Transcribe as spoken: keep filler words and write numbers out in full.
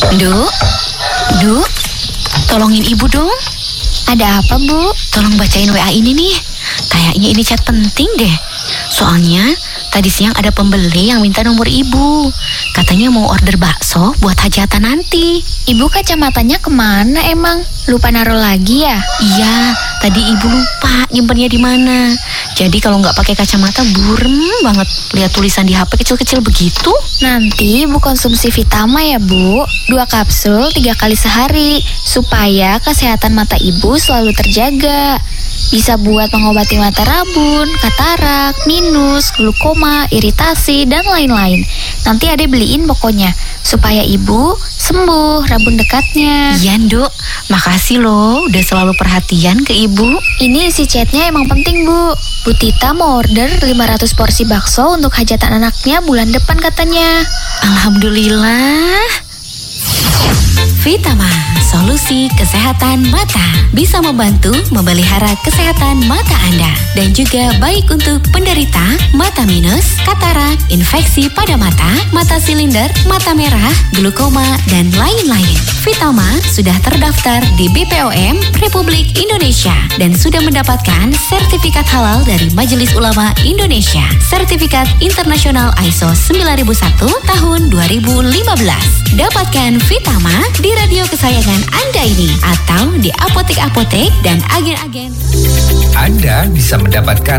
Duk, Duk, tolongin ibu dong. Ada apa, Bu? Tolong bacain W A ini nih. Kayaknya ini chat penting deh. Soalnya tadi siang ada pembeli yang minta nomor ibu. Katanya mau order bakso buat hajatan nanti. Ibu kacamatanya kemana emang? Lupa naruh lagi ya? Iya, tadi ibu lupa nyimpennya di mana. Jadi kalau nggak pakai kacamata burem banget lihat tulisan di H P kecil-kecil begitu. Nanti Ibu konsumsi Vitama ya, Bu. Dua kapsul tiga kali sehari supaya kesehatan mata Ibu selalu terjaga. Bisa buat mengobati mata rabun, katarak, minus, glukoma, iritasi, dan lain-lain. Nanti Ade beliin pokoknya supaya Ibu sembuh rabun dekatnya. Iya, Nduk. Makasih loh udah selalu perhatian ke ibu. Ini isi chatnya emang penting, Bu. Bu Tita mau order lima ratus porsi bakso untuk hajatan anaknya bulan depan katanya. Alhamdulillah. Vitama, solusi kesehatan mata. Bisa membantu memelihara kesehatan mata Anda. Dan juga baik untuk penderita mata minus, katarak, infeksi pada mata, mata silinder, mata merah, glukoma, dan lain-lain. Vitama sudah terdaftar di B P O M Republik Indonesia dan sudah mendapatkan sertifikat halal dari Majelis Ulama Indonesia. Sertifikat internasional I S O sembilan ribu satu tahun dua ribu lima belas. Dapatkan Vitama di radio kesayangan Anda ini atau di apotek-apotek dan agen-agen. Anda bisa mendapatkan